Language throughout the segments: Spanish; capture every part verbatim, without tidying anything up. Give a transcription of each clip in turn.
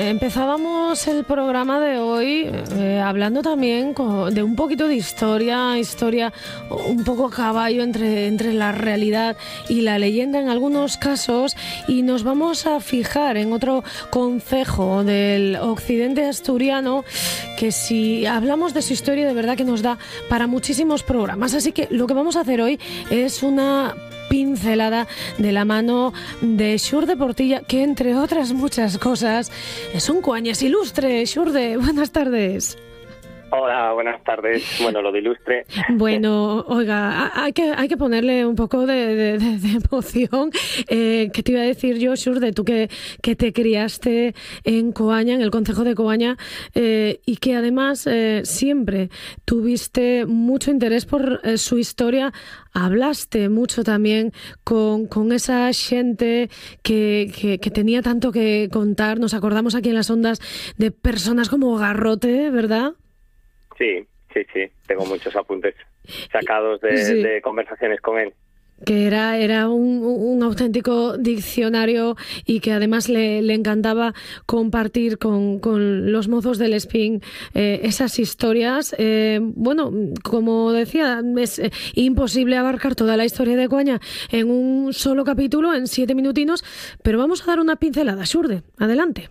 empezábamos el programa de hoy eh, hablando también con, de un poquito de historia, historia un poco a caballo entre, entre la realidad y la leyenda en algunos casos, y nos vamos a fijar en otro concejo del occidente asturiano que, si hablamos de su historia, de verdad que nos da para muchísimos programas. Así que lo que vamos a hacer hoy es una pincelada de la mano de Xurde Portilla, que entre otras muchas cosas es un cuañes ilustre. Xurde, buenas tardes. Hola, buenas tardes. Bueno, lo de ilustre. Bueno, oiga, hay que hay que ponerle un poco de, de, de, de emoción. Eh, ¿Qué te iba a decir yo, Xurde? Tú que, que te criaste en Coaña, en el concejo de Coaña, eh, y que además eh, siempre tuviste mucho interés por eh, su historia. Hablaste mucho también con, con esa gente que, que, que tenía tanto que contar. Nos acordamos aquí en las ondas de personas como Garrote, ¿verdad? Sí, sí, sí. Tengo muchos apuntes sacados de, sí. de conversaciones con él. Que era, era un, un auténtico diccionario, y que además le, le encantaba compartir con, con los mozos del Espín eh, esas historias. Eh, bueno, como decía, es eh, imposible abarcar toda la historia de Coaña en un solo capítulo, en siete minutinos, pero vamos a dar una pincelada. Xurde, adelante.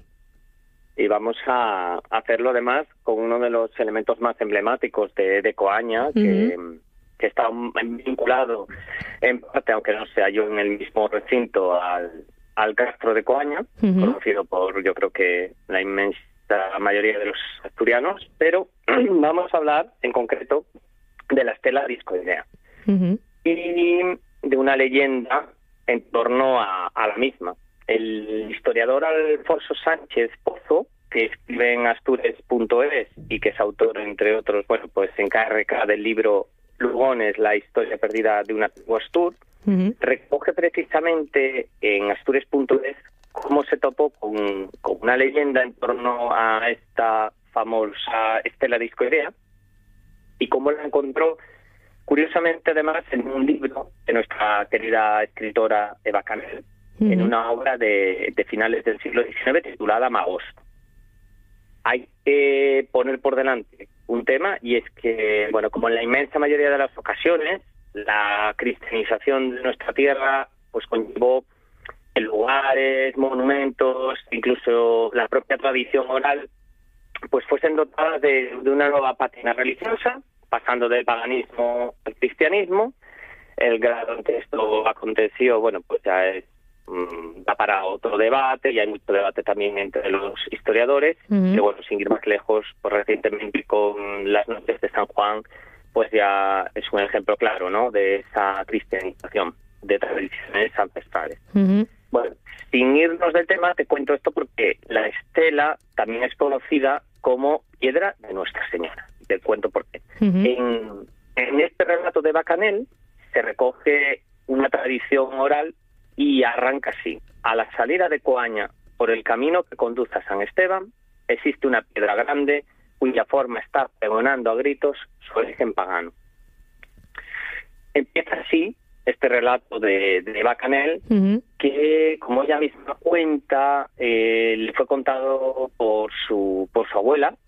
Y vamos a hacerlo además con uno de los elementos más emblemáticos de, de Coaña, que... Uh-huh. que está vinculado en parte, aunque no sea yo en el mismo recinto, al, al Castro de Coaña, uh-huh. conocido por, yo creo que la inmensa mayoría de los asturianos, pero vamos a hablar en concreto de la estela discoidea uh-huh. y de una leyenda en torno a, a la misma. El historiador Alfonso Sánchez Pozo, que escribe en astures punto es y que es autor, entre otros, bueno, pues se encarga del libro Lugones, la historia perdida de un antiguo Astur, uh-huh. recoge precisamente en astures punto es cómo se topó con, con una leyenda en torno a esta famosa estela discoidea y cómo la encontró, curiosamente además, en un libro de nuestra querida escritora Eva Canel, uh-huh. en una obra de, de finales del siglo diecinueve titulada Magos. Hay que poner por delante un tema, y es que, bueno, como en la inmensa mayoría de las ocasiones, la cristianización de nuestra tierra pues conllevó en lugares, monumentos, incluso la propia tradición oral, pues fuesen dotadas de, de una nueva pátina religiosa, pasando del paganismo al cristianismo. El grado en que esto aconteció, bueno, pues ya es da para otro debate, y hay mucho debate también entre los historiadores, uh-huh. que bueno, sin ir más lejos, pues recientemente con las noches de San Juan, pues ya es un ejemplo claro, ¿no?, de esa cristianización de tradiciones ancestrales. Uh-huh. Bueno, sin irnos del tema, te cuento esto porque la estela también es conocida como Piedra de Nuestra Señora. Te cuento por qué. Uh-huh. En, en este relato de Bacanel se recoge una tradición oral y arranca así. A la salida de Coaña, por el camino que conduce a San Esteban, existe una piedra grande cuya forma está pregonando a gritos su origen pagano. Empieza así este relato de, de Bacanel, uh-huh. que, como ella misma cuenta, eh, le fue contado por su por su abuela,